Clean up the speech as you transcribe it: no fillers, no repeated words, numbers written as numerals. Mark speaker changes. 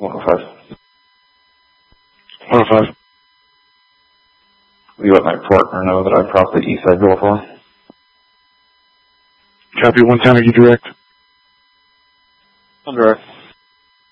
Speaker 1: 105.
Speaker 2: 105.
Speaker 1: Will you let my partner know that I propped the east side door for him?
Speaker 2: Copy 110, are you direct?
Speaker 1: I'm direct.